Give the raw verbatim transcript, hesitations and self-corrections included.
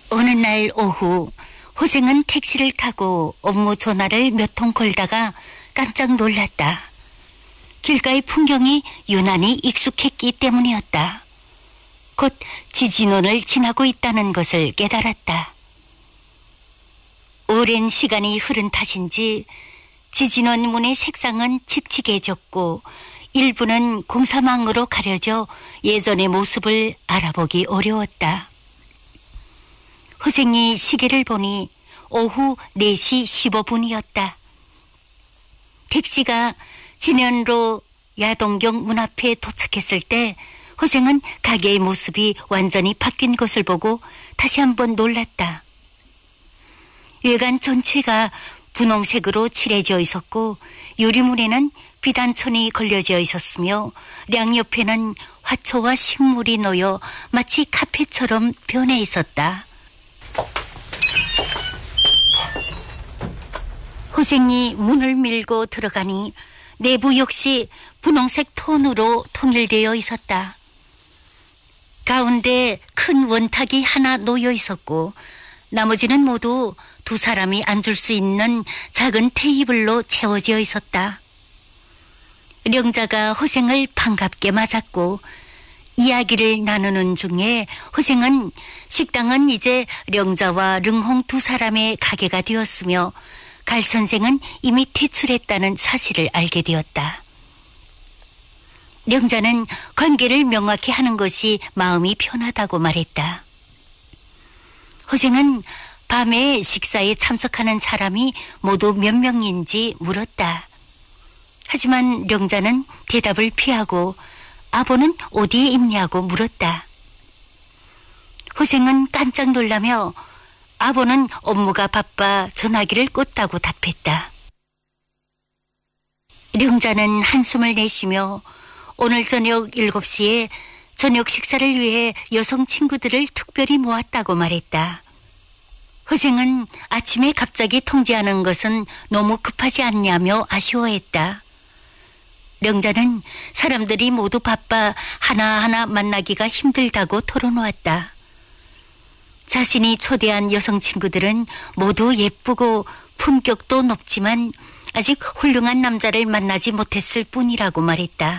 어느 날 오후 호생은 택시를 타고 업무 전화를 몇 통 걸다가 깜짝 놀랐다. 길가의 풍경이 유난히 익숙했기 때문이었다. 곧 지진원을 지나고 있다는 것을 깨달았다. 오랜 시간이 흐른 탓인지 지진원 문의 색상은 칙칙해졌고 일부는 공사망으로 가려져 예전의 모습을 알아보기 어려웠다. 호생이 시계를 보니 오후 네 시 십오 분이었다. 택시가 진현로 야동경 문 앞에 도착했을 때 호생은 가게의 모습이 완전히 바뀐 것을 보고 다시 한번 놀랐다. 외관 전체가 분홍색으로 칠해져 있었고 유리문에는 비단천이 걸려져 있었으며 량옆에는 화초와 식물이 놓여 마치 카페처럼 변해 있었다. 호생이 문을 밀고 들어가니 내부 역시 분홍색 톤으로 통일되어 있었다. 가운데 큰 원탁이 하나 놓여 있었고 나머지는 모두 두 사람이 앉을 수 있는 작은 테이블로 채워져 있었다. 령자가 호생을 반갑게 맞았고 이야기를 나누는 중에 호생은 식당은 이제 령자와 릉홍 두 사람의 가게가 되었으며 갈 선생은 이미 퇴출했다는 사실을 알게 되었다. 령자는 관계를 명확히 하는 것이 마음이 편하다고 말했다. 호생은 밤에 식사에 참석하는 사람이 모두 몇 명인지 물었다. 하지만 령자는 대답을 피하고 아버는 어디에 있냐고 물었다. 호생은 깜짝 놀라며 아버는 업무가 바빠 전화기를 껐다고 답했다. 령자는 한숨을 내쉬며 오늘 저녁 일곱 시에 저녁 식사를 위해 여성 친구들을 특별히 모았다고 말했다. 호생은 아침에 갑자기 통지하는 것은 너무 급하지 않냐며 아쉬워했다. 령자는 사람들이 모두 바빠 하나하나 만나기가 힘들다고 털어놓았다. 자신이 초대한 여성 친구들은 모두 예쁘고 품격도 높지만 아직 훌륭한 남자를 만나지 못했을 뿐이라고 말했다.